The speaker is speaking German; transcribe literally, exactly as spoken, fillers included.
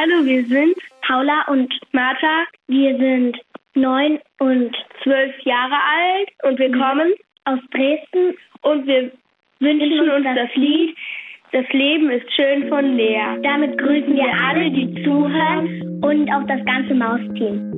Hallo, wir sind Paula und Martha. Wir sind neun und zwölf Jahre alt und wir kommen aus Dresden und wir wünschen uns das Lied Das Leben ist schön von Lea. Damit grüßen wir alle, die zuhören und auch das ganze Mausteam.